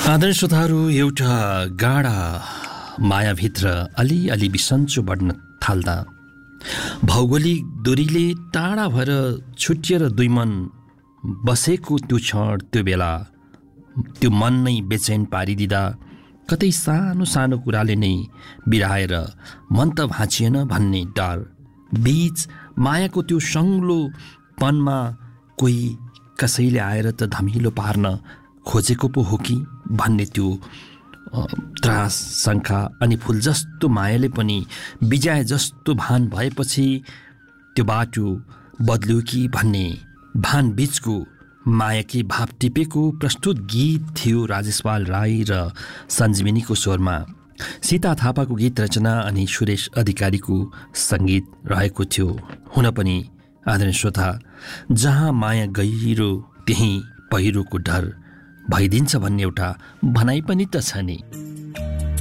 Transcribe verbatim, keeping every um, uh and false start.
आदरणीय श्रोताहरू, एउटा गाढा मायाभित्र अलिअलि बिसन्चो बढ्न थाल्दा भौगोलिक दूरीले टाढा भएर छुटिएर दुई मन बसेको त्यो क्षण, त्यो बेला त्यो मन नै बेचैन पारिदिँदा कतै सानो सानो कुराले नै बिराएर मन त भाँचिएन भन्ने डर बीच मायाको त्यो सङ्ग्लोपनमा कोही कसैले आएर त धमिलो पार्न खोजेको पो हो कि भन्ने त्यो त्रास, शङ्का अनि फुल जस्तो मायाले पनि बिजाए जस्तो भान भएपछि त्यो बाटो बदल्यो कि भन्ने भान बीचको मायाकी भाव टिपेको प्रस्तुत गीत थियो राजेशपाल राई र सञ्जीवनीको स्वरमा। सीता थापाको गीत रचना अनि सुरेश अधिकारीको सङ्गीत रहेको थियो। हुन पनि आदरणीय श्रोता, जहाँ माया गहिरो त्यहीँ पहिरोको डर भइदिन्छ भन्ने एउटा भनाइ पनि त छ नि।